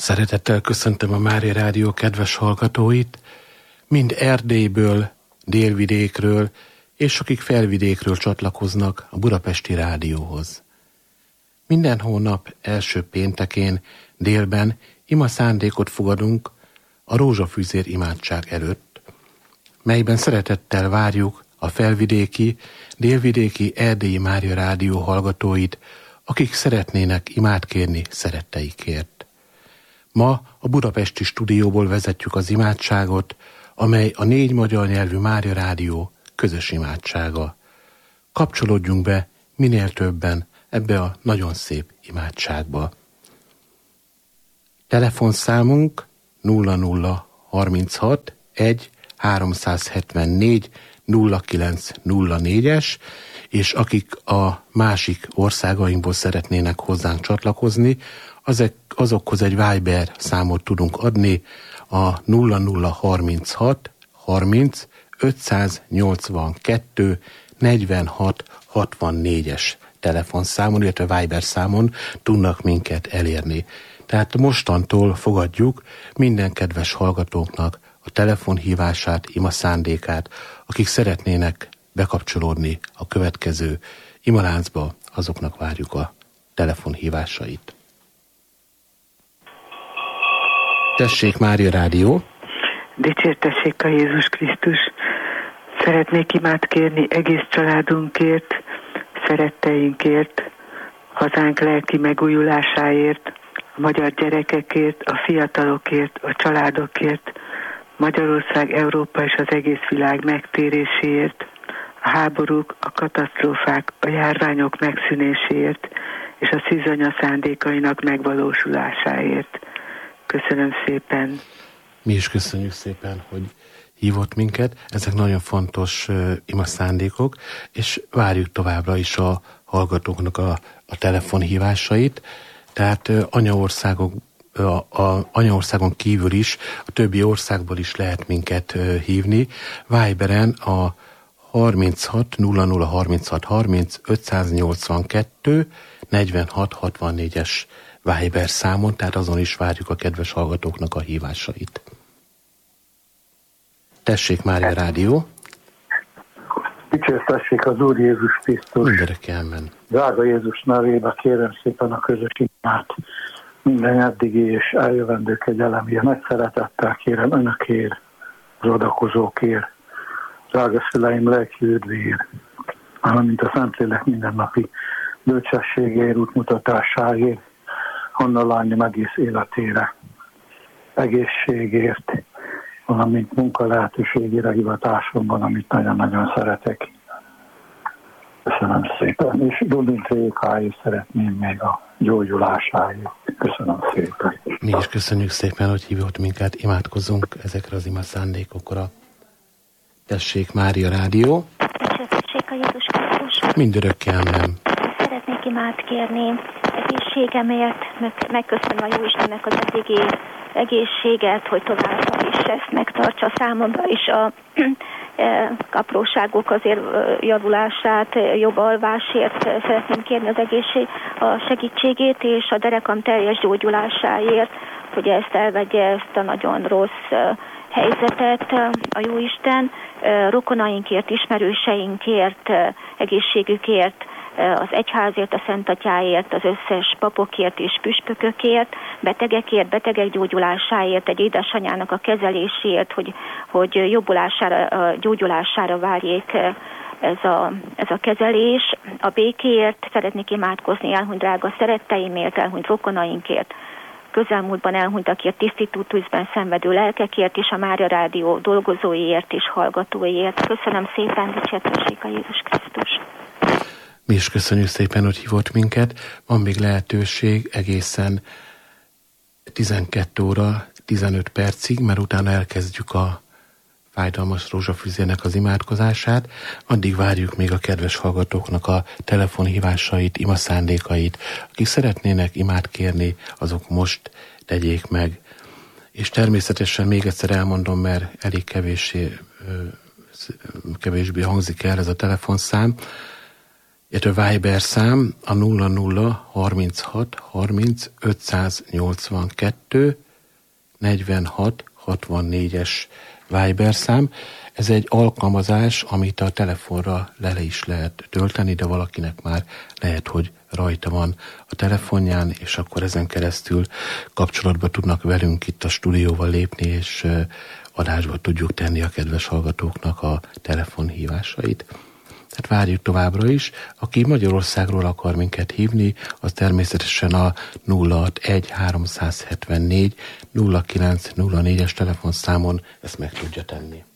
Szeretettel köszöntöm a Mária Rádió kedves hallgatóit, mind Erdélyből, délvidékről, és akik felvidékről csatlakoznak a Budapesti Rádióhoz. Minden hónap első péntekén délben ima szándékot fogadunk a Rózsafűzér imádság előtt, melyben szeretettel várjuk a felvidéki, délvidéki Erdélyi Mária Rádió hallgatóit, akik szeretnének imát kérni szeretteikért. Ma a budapesti stúdióból vezetjük az imádságot, amely a 4 magyar nyelvű Mária Rádió közös imádsága. Kapcsolódjunk be minél többen ebbe a nagyon szép imádságba. Telefonszámunk 0036 1 374 0904-es, és akik a másik országainkból szeretnének hozzánk csatlakozni, azokhoz egy Viber számot tudunk adni, a 0036 30 582 46 64-es telefonszámon, illetve Viber számon tudnak minket elérni. Tehát mostantól fogadjuk minden kedves hallgatóknak a telefonhívását, ima szándékát, akik szeretnének bekapcsolódni a következő imaláncba, azoknak várjuk a telefonhívásait. Tessék, Mária Rádió! Dicsértessék a Jézus Krisztus! Szeretnék imát kérni egész családunkért, szeretteinkért, hazánk lelki megújulásáért, a magyar gyerekekért, a fiatalokért, a családokért, Magyarország, Európa és az egész világ megtéréséért, a háborúk, a katasztrófák, a járványok megszűnéséért és a szűzanya szándékainak megvalósulásáért. Köszönöm szépen. Mi is köszönjük szépen, hogy hívott minket. Ezek nagyon fontos ima szándékok, és várjuk továbbra is a hallgatóknak a telefonhívásait. Tehát anyaországon kívül is, a többi országból is lehet minket hívni. Viberen a 36 00 36 30 582 46 64-es Viber számon, tehát azon is várjuk a kedves hallgatóknak a hívásait. Tessék, Mária Rádió! Dicsértessék az Úr Jézus Krisztus! Mindenek elmen. Drága Jézus nevében kérem szépen a közös imát, minden eddigi és eljövendő kegyelemért. Nagy szeretettel kérem önökért, az adakozókért, drága szüleim lelki üdvéért, valamint a Szentlélek mindennapi bölcsességért, útmutatásáért, Anna lányom egész életére, egészségért, valamint munkalehetőségére hivatásomban, amit nagyon-nagyon szeretek. Köszönöm szépen. És Dudint Rékáért szeretném még a gyógyulásáért. Köszönöm szépen. Mi is köszönjük szépen, hogy hívott minket, imádkozunk ezekre az ima szándékokra. Tessék, Mária Rádió! Tessék a Jézus Krisztus! Mindörökké nem. Szeretnék imát kérni egészségemért, megköszönöm a Jóistennek az eddigi egészséget, hogy továbbra is ezt megtartsa számomra, és a apróságok azért javulását, jobb alvásért szeretném kérni az a segítségét, és a derekam teljes gyógyulásáért, hogy ezt elvegye, ezt a nagyon rossz helyzetet a Jóisten, rokonainkért, ismerőseinkért, egészségükért, az egyházért, a Szent Atyáért, az összes papokért és püspökökért, betegekért, betegek gyógyulásáért, egy édesanyának a kezeléséért, hogy jobbulására, gyógyulására várjék ez a kezelés. A békéért szeretnék imádkozni, elhunyt drága szeretteimért, elhunyt rokonainkért, közelmúltban elhunytakért, tisztító tűzben szenvedő lelkekért, és a Mária Rádió dolgozóiért és hallgatóiért. Köszönöm szépen, dicsértessék a Jézus Krisztus! Mi is köszönjük szépen, hogy hívott minket. Van még lehetőség egészen 12 óra 15 percig, mert utána elkezdjük a fájdalmas rózsafűzérnek az imádkozását. Addig várjuk még a kedves hallgatóknak a telefonhívásait, ima szándékait. Akik szeretnének imát kérni, azok most tegyék meg. És természetesen még egyszer elmondom, mert elég kevésbé hangzik el ez a telefonszám. illetve Viber szám a 00 36 30 582 46 64-es Viber szám. Ez egy alkalmazás, amit a telefonra le is lehet tölteni, de valakinek már lehet, hogy rajta van a telefonján, és akkor ezen keresztül kapcsolatba tudnak velünk itt a stúdióval lépni, és adásba tudjuk tenni a kedves hallgatóknak a telefonhívásait. Tehát várjuk továbbra is. Aki Magyarországról akar minket hívni, az természetesen a 061 374 0904-es telefonszámon ezt meg tudja tenni.